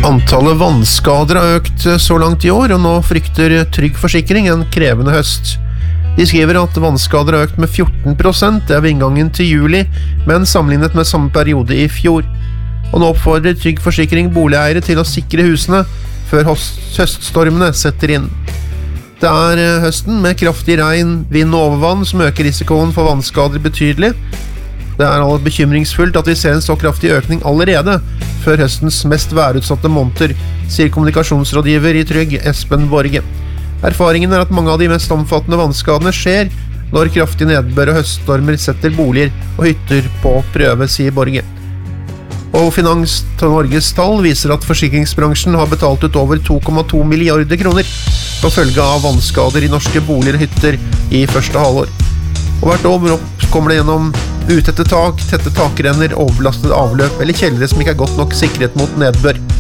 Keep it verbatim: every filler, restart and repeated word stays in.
Antallet vannskader har økt så langt i år, og nå frykter Trygg Forsikring en krevende høst. De skriver at vannskader har økt med fjorten prosent ved inngangen til juli, men sammenlignet med samme periode i fjor. Og nå oppfordrer Trygg Forsikring boligeiere til å sikre husene før høststormene setter inn. Det er høsten med kraftig regn, vind og overvann som øker risikoen for vannskader betydelig. Det er allt bekymringsfullt at vi ser en så kraftig økning allerede før høstens mest værutsatte måneder, sier kommunikasjonsrådgiver i Trygg, Espen Borge. Erfaringen er at mange av de mest omfattende vannskadene skjer når kraftig nedbør og høststormer setter boliger og hytter på prøve, sier Borge. Og Finans til Norges tall viser at forsikringsbransjen har betalt ut over to komma to milliarder kroner på følge av vannskader i norske boliger og hytter i første halvår. Og hvert år kommer det gjennom utette tak, tette takrenner, overbelastede avløp eller kjellere som ikke er godt nok sikret mot nedbør.